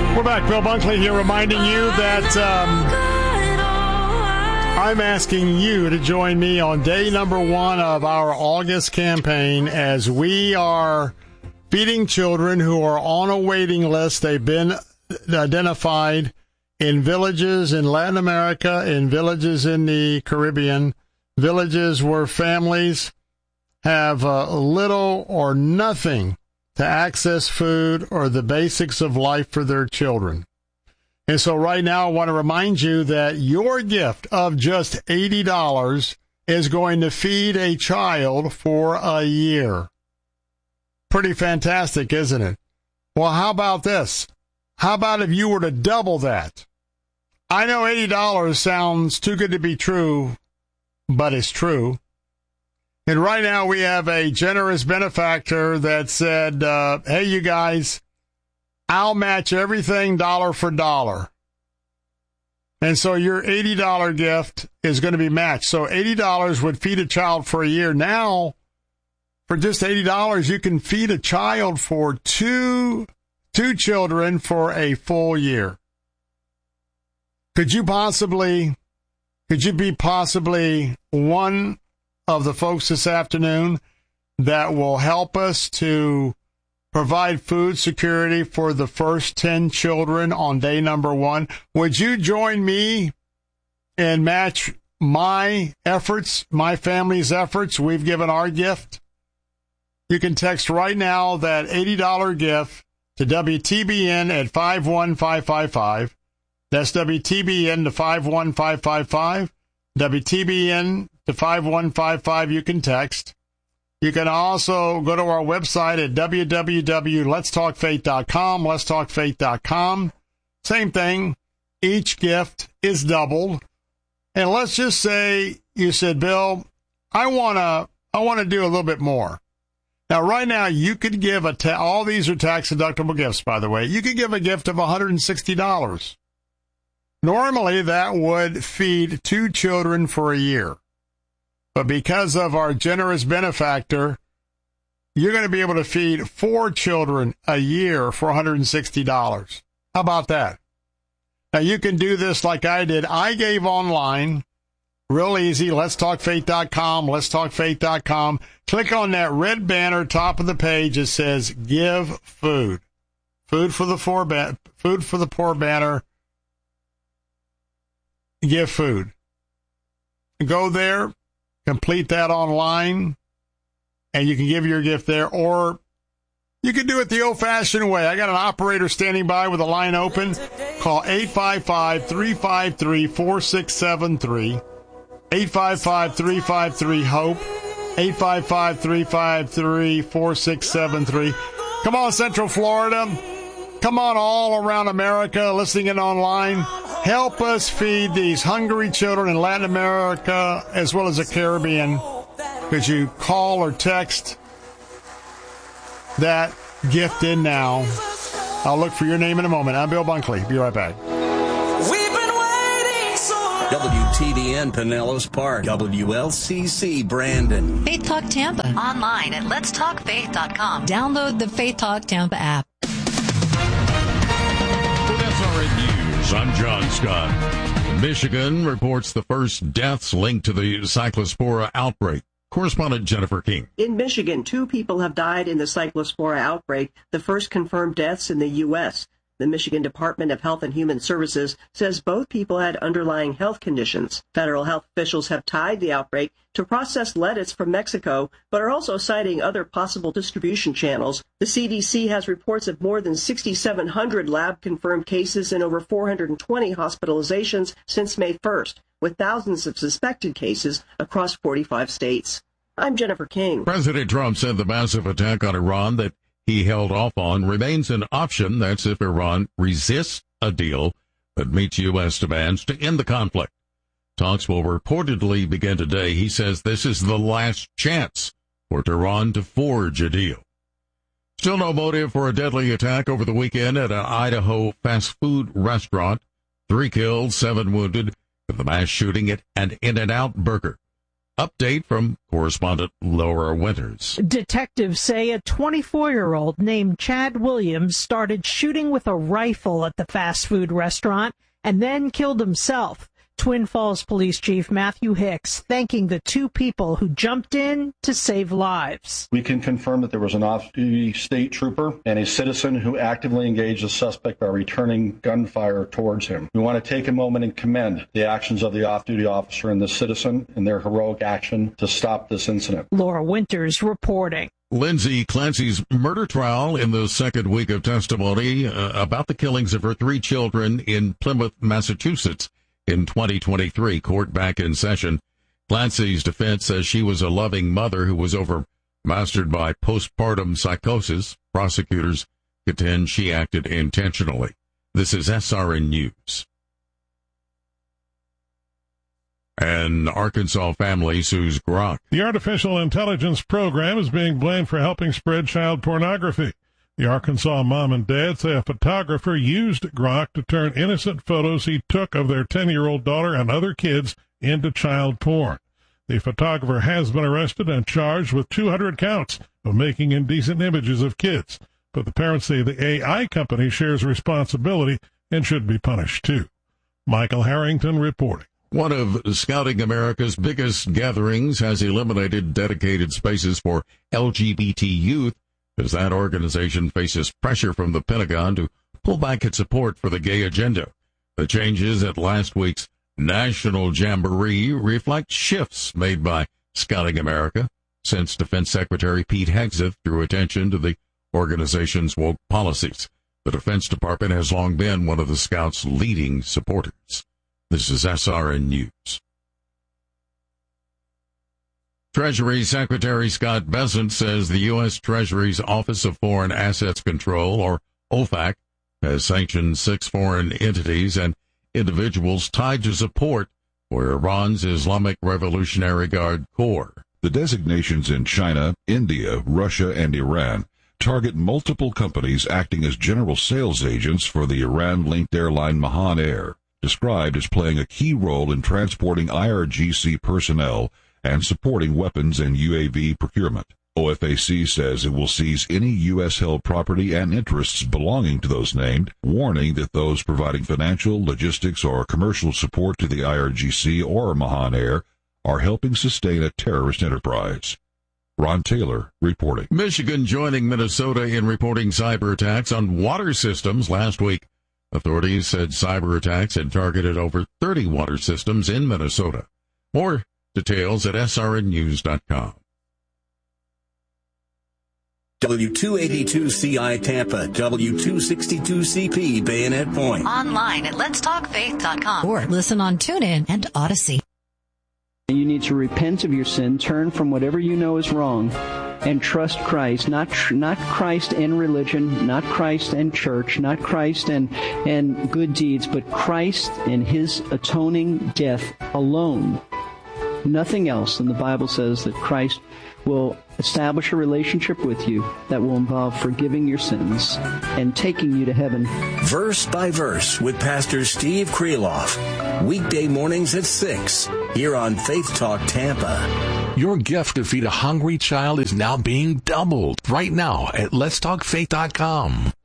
We're back. Bill Bunkley here reminding you that I'm asking you to join me on day number 1 of our August campaign as we are feeding children who are on a waiting list. They've been identified in villages in Latin America, in villages in the Caribbean, villages where families have little or nothing to access food or the basics of life for their children. And so right now I want to remind you that your gift of just $80 is going to feed a child for a year. Pretty fantastic, isn't it? Well, how about this? How about if you were to double that? I know $80 sounds too good to be true, but it's true. And right now we have a generous benefactor that said, hey, you guys, I'll match everything dollar for dollar. And so your $80 gift is going to be matched. So $80 would feed a child for a year. Now, for just $80, you can feed a child for two children for a full year. Could you be possibly one of the folks this afternoon that will help us to provide food security for the first 10 children on day number 1? Would you join me and match my efforts, my family's efforts? We've given our gift. You can text right now that $80 gift to WTBN at 51555. That's WTBN to 51555. WTBN to 5155, you can text. You can also go to our website at www.letstalkfaith.com, letstalkfaith.com. Same thing. Each gift is doubled. And let's just say you said, Bill, I want to do a little bit more. Now, right now, you could give all these are tax-deductible gifts, by the way. You could give a gift of $160. Normally, that would feed 2 children for a year. But because of our generous benefactor, you're going to be able to feed 4 children a year for $160. How about that? Now, you can do this like I did. I gave online, real easy, letstalkfaith.com, letstalkfaith.com. Click on that red banner top of the page. It says, Give Food. Food for the Poor banner. Give Food. Go there, complete that online, and you can give your gift there. Or you can do it the old-fashioned way. I got an operator standing by with a line open. Call 855-353-4673. 855-353-HOPE. 855-353-4673. Come on, Central Florida. Come on, all around America, listening in online. Help us feed these hungry children in Latin America as well as the Caribbean. Could you call or text that gift in now? I'll look for your name in a moment. I'm Bill Bunkley. Be right back. WTBN Pinellas Park, WLCC Brandon. Faith Talk Tampa. Online at letstalkfaith.com. Download the Faith Talk Tampa app. With SRN News, I'm John Scott. Michigan reports the first deaths linked to the Cyclospora outbreak. Correspondent Jennifer King. In Michigan, 2 people have died in the Cyclospora outbreak, the first confirmed deaths in the U.S. The Michigan Department of Health and Human Services says both people had underlying health conditions. Federal health officials have tied the outbreak to processed lettuce from Mexico, but are also citing other possible distribution channels. The CDC has reports of more than 6,700 lab-confirmed cases and over 420 hospitalizations since May 1st, with thousands of suspected cases across 45 states. I'm Jennifer King. President Trump said the massive attack on Iran that he held off on remains an option. That's if Iran resists a deal that meets U.S. demands to end the conflict. Talks will reportedly begin today. He says this is the last chance for Tehran to forge a deal. Still no motive for a deadly attack over the weekend at an Idaho fast food restaurant. 3 killed, 7 wounded in the mass shooting at an In-N-Out Burger. update from correspondent Laura Winters. Detectives say a 24-year-old named Chad Williams started shooting with a rifle at the fast food restaurant and then killed himself. Twin Falls Police Chief Matthew Hicks thanking the two people who jumped in to save lives. We can confirm that there was an off-duty state trooper and a citizen who actively engaged the suspect by returning gunfire towards him. We want to take a moment and commend the actions of the off-duty officer and the citizen in their heroic action to stop this incident. Laura Winters reporting. Lindsay Clancy's murder trial in the second week of testimony about the killings of her 3 children in Plymouth, Massachusetts. In 2023, court back in session. Clancy's defense says she was a loving mother who was overmastered by postpartum psychosis. Prosecutors contend she acted intentionally. This is SRN News. An Arkansas family sues Grok. The artificial intelligence program is being blamed for helping spread child pornography. The Arkansas mom and dad say a photographer used Grok to turn innocent photos he took of their 10-year-old daughter and other kids into child porn. The photographer has been arrested and charged with 200 counts of making indecent images of kids. But the parents say the AI company shares responsibility and should be punished too. Michael Harrington reporting. One of Scouting America's biggest gatherings has eliminated dedicated spaces for LGBT youth as that organization faces pressure from the Pentagon to pull back its support for the gay agenda. The changes at last week's National Jamboree reflect shifts made by Scouting America since Defense Secretary Pete Hegseth drew attention to the organization's woke policies. The Defense Department has long been one of the Scouts' leading supporters. This is SRN News. Treasury Secretary Scott Bessent says the U.S. Treasury's Office of Foreign Assets Control, or OFAC, has sanctioned 6 foreign entities and individuals tied to support for Iran's Islamic Revolutionary Guard Corps. The designations in China, India, Russia, and Iran target multiple companies acting as general sales agents for the Iran-linked airline Mahan Air, described as playing a key role in transporting IRGC personnel and supporting weapons and UAV procurement. OFAC says it will seize any U.S.-held property and interests belonging to those named, warning that those providing financial, logistics, or commercial support to the IRGC or Mahan Air are helping sustain a terrorist enterprise. Ron Taylor reporting. Michigan joining Minnesota in reporting cyber attacks on water systems last week. Authorities said cyber attacks had targeted over 30 water systems in Minnesota. More details at srnnews.com. W282CI Tampa, W262CP Bayonet Point. Online at letstalkfaith.com or listen on TuneIn and Odyssey. You need to repent of your sin, turn from whatever you know is wrong, and trust Christ. Not Christ and religion, not Christ and church, not Christ and good deeds, but Christ and His atoning death alone. Nothing else. And the Bible says that Christ will establish a relationship with you that will involve forgiving your sins and taking you to heaven. Verse by Verse with Pastor Steve Kreloff. Weekday mornings at 6 here on Faith Talk Tampa. Your gift to feed a hungry child is now being doubled right now at letstalkfaith.com.